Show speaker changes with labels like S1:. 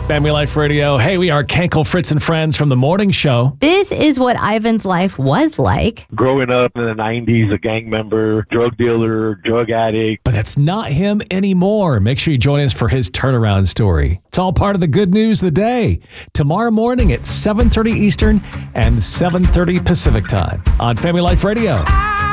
S1: Family Life Radio. Hey, we are Kenkel, Fritz, and Friends from the morning show.
S2: This is what Ivan's life was like.
S3: Growing up in the 90s, a gang member, drug dealer, drug addict.
S1: But that's not him anymore. Make sure you join us for his turnaround story. It's all part of the good news of the day. Tomorrow morning at 7:30 Eastern and 7:30 Pacific time on Family Life Radio.